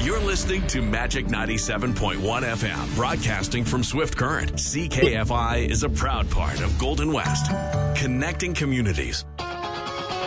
You're listening to Magic 97.1 FM, broadcasting from Swift Current. CKFI is a proud part of Golden West, connecting communities.